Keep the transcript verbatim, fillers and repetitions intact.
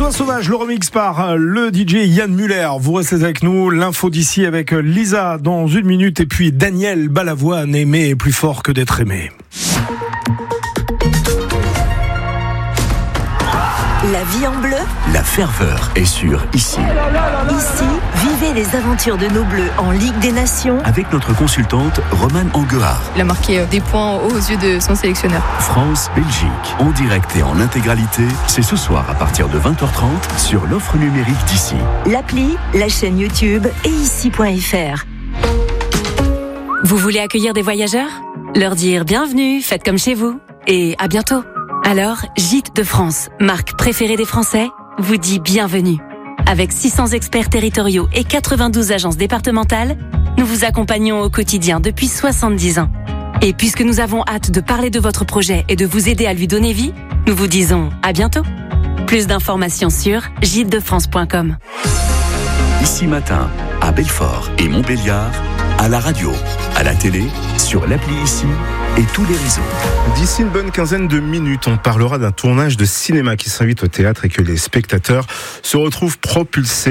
Chien sauvage, le remix par le D J Yann Muller. Vous restez avec nous, l'info d'ici avec Lisa dans une minute et puis Daniel Balavoine, aimé est plus fort que d'être aimé. La vie en bleu. La ferveur est sur Ici. Ici, vivez les aventures de nos bleus en Ligue des Nations. Avec notre consultante Romane Anguard. Il a marqué des points aux yeux de son sélectionneur. France-Belgique, en direct et en intégralité, c'est ce soir à partir de vingt heures trente sur l'offre numérique d'Ici. L'appli, la chaîne YouTube et ici point f r. Vous voulez accueillir des voyageurs ? Leur dire bienvenue, faites comme chez vous et à bientôt. Alors, Gîtes de France, marque préférée des Français, vous dit bienvenue. Avec six cents experts territoriaux et quatre-vingt-douze agences départementales, nous vous accompagnons au quotidien depuis soixante-dix ans. Et puisque nous avons hâte de parler de votre projet et de vous aider à lui donner vie, nous vous disons à bientôt. Plus d'informations sur gîtes de france point com. Ici matin, à Belfort et Montbéliard, à la radio, à la télé, sur l'appli Ici et tous les réseaux. D'ici une bonne quinzaine de minutes, on parlera d'un tournage de cinéma qui s'invite au théâtre et que les spectateurs se retrouvent propulsés